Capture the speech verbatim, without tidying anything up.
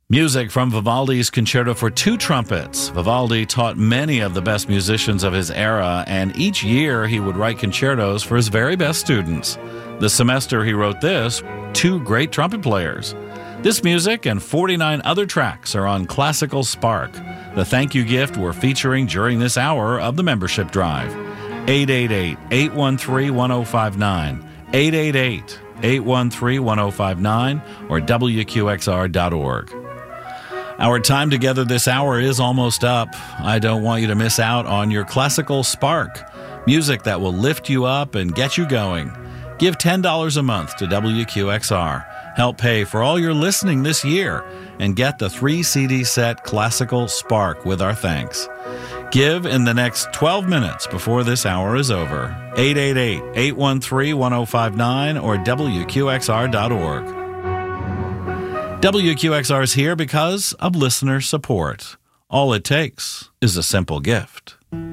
Music from Vivaldi's Concerto for Two Trumpets. Vivaldi taught many of the best musicians of his era, and each year he would write concertos for his very best students. This semester he wrote this, two great trumpet players. This music and forty-nine other tracks are on Classical Spark, the thank you gift we're featuring during this hour of the membership drive. eight eight eight, eight one three, one oh five nine, eight eight eight, eight one three, one oh five nine, or W Q X R dot org. Our time together this hour is almost up. I don't want you to miss out on your Classical Spark, music that will lift you up and get you going. Give ten dollars a month to W Q X R. Help pay for all your listening this year and get the three C D set Classical Spark with our thanks. Give in the next twelve minutes before this hour is over. eight eight eight, eight one three, one oh five nine or W Q X R dot org. W Q X R is here because of listener support. All it takes is a simple gift.